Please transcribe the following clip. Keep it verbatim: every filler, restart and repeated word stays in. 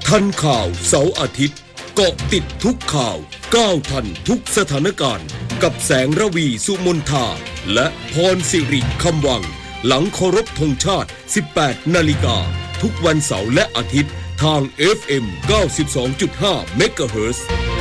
ทันข่าวเสาร์อาทิตย์เกาะติดทุกข่าวก้าวทันทุกสถานการณ์กับแสงระวีสุมนทาและพรสิริคำวังหลังเคารพธงชาติ สิบแปด นาฬิกาทุกวันเสาร์และอาทิตย์ทาง เอฟ เอ็ม เก้าสิบสองจุดห้า เมกะเฮิรตซ์